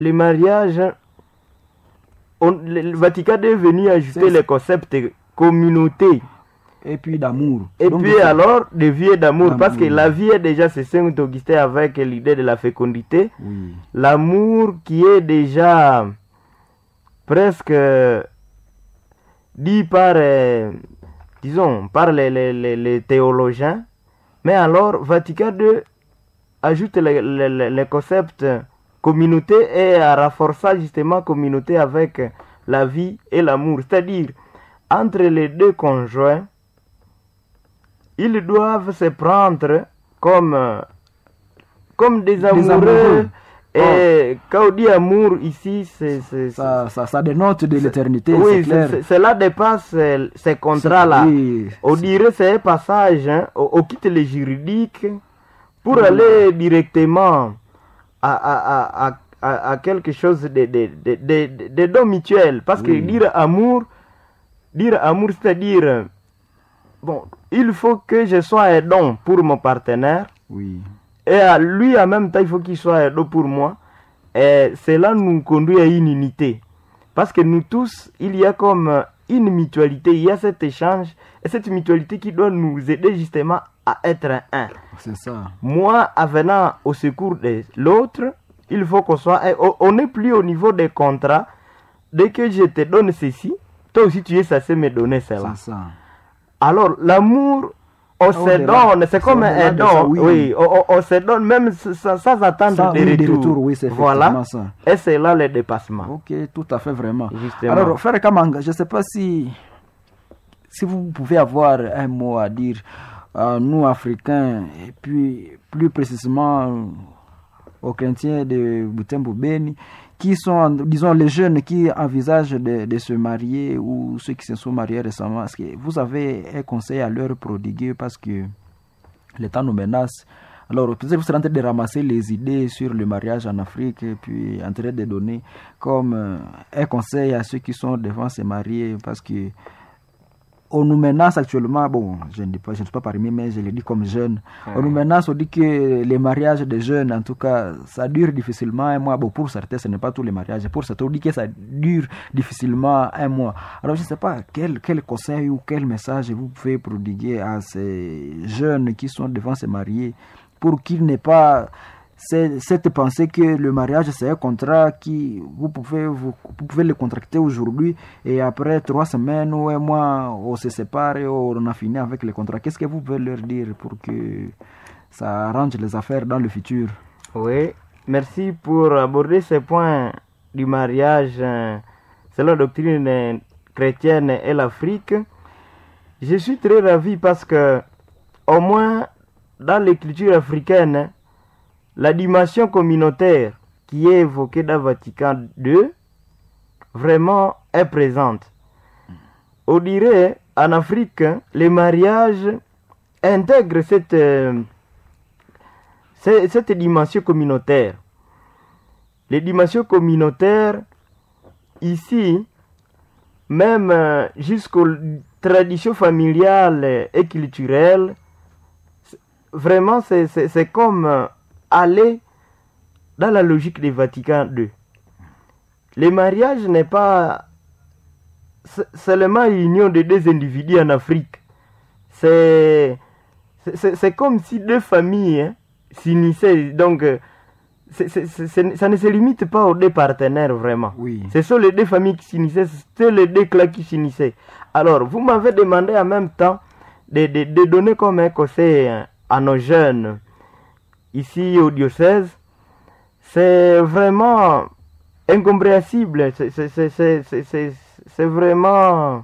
les mariages, le Vatican est venu ajouter le concept communauté. Et puis d'amour. Et Donc, puis alors, de vie et d'amour. Parce que d'amour. la vie est déjà, c'est Saint-Augustin avec l'idée de la fécondité. Oui. L'amour qui est déjà presque dit par, disons, par les théologiens. Mais alors, Vatican II ajoute le concept communauté et a renforcé justement communauté avec la vie et l'amour. C'est-à-dire, entre les deux conjoints, ils doivent se prendre comme des amoureux. Et quand on dit amour ici, ça dénote de l'éternité, oui, c'est clair. Cela dépasse ces contrats-là. Oui, on dirait c'est un passage, hein, on quitte les juridiques pour aller directement à quelque chose de don mutuel. Parce que dire amour, c'est-à-dire, bon, il faut que je sois un don pour mon partenaire. Oui. Et à lui, en même temps, il faut qu'il soit un don pour moi. Et cela nous conduit à une unité. Parce que nous tous, il y a comme une mutualité, il y a cet échange. Et cette mutualité qui doit nous aider justement à être un. C'est ça. Moi, en venant au secours de l'autre, il faut qu'on soit un. On n'est plus au niveau des contrats. Dès que je te donne ceci, toi aussi tu es censé me donner cela. C'est ça. Alors, l'amour, on se donne, c'est comme un don. Ça, oui, on se donne même sans attendre des retours. Oui, c'est voilà. Ça. Et c'est là le dépassement. Ok, tout à fait, vraiment. Justement. Alors, Frère Kamanga, je ne sais pas si vous pouvez avoir un mot à dire à nous, Africains, et puis plus précisément aux chrétiens de Butembo Beni, qui sont, disons, les jeunes qui envisagent de se marier ou ceux qui se sont mariés récemment. Est-ce que vous avez un conseil à leur prodiguer parce que le temps nous menace? Alors, peut-être vous serez en train de ramasser les idées sur le mariage en Afrique et puis en train de donner comme un conseil à ceux qui sont devant se marier parce que on nous menace actuellement, bon, je ne suis pas parmi, mais je le dis comme jeune. On nous menace, on dit que les mariages des jeunes, en tout cas, ça dure difficilement un mois. Bon, pour certains, ce n'est pas tous les mariages. Pour certains, on dit que ça dure difficilement un mois. Alors, je ne sais pas quel conseil ou quel message vous pouvez prodiguer à ces jeunes qui sont devant se marier pour qu'ils n'aient pas cette pensée que le mariage c'est un contrat qui vous pouvez le contracter aujourd'hui et après 3 semaines ou un mois on se sépare et on a fini avec le contrat. Qu'est-ce que vous pouvez leur dire pour que ça arrange les affaires dans le futur? Oui, merci pour aborder ce point du mariage selon la doctrine chrétienne et l'Afrique. Je suis très ravi parce que au moins dans l'écriture africaine, la dimension communautaire qui est évoquée dans Vatican II vraiment est présente. On dirait en Afrique, les mariages intègrent cette dimension communautaire. Les dimensions communautaires, ici, même jusqu'aux traditions familiales et culturelles, vraiment c'est comme aller dans la logique du Vatican II. Le mariage n'est pas seulement l'union de deux individus en Afrique. C'est comme si deux familles s'unissaient. Donc, ça ne se limite pas aux deux partenaires vraiment. Oui. Ce sont les deux familles qui s'unissaient, c'est les deux clans qui s'unissaient. Alors, vous m'avez demandé en même temps de donner comme un conseil à nos jeunes ici au diocèse. C'est vraiment incompréhensible. C'est vraiment...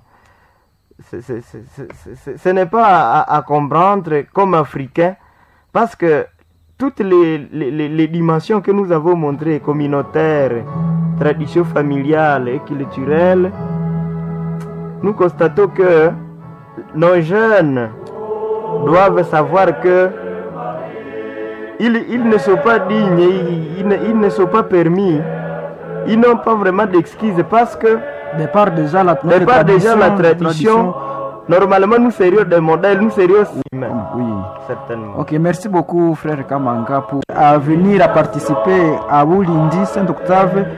ce n'est pas à comprendre comme Africain, parce que toutes les dimensions que nous avons montrées, communautaires, traditions familiales et culturelles, nous constatons que nos jeunes doivent savoir que ils ne sont pas dignes, ils ne sont pas permis, ils n'ont pas vraiment d'excuses parce que de par déjà la tradition Normalement, nous serions des modèles, nous serions humains. Oui. Certainement. Ok, merci beaucoup, frère Kamanga, pour venir à participer à Wulindi Saint-Octave.